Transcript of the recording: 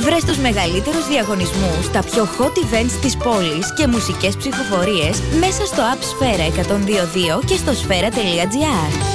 Βρες τους μεγαλύτερους διαγωνισμούς, τα πιο hot events της πόλης και μουσικές ψηφοφορίες μέσα στο App Sfera 102.2 και στο sfera.gr.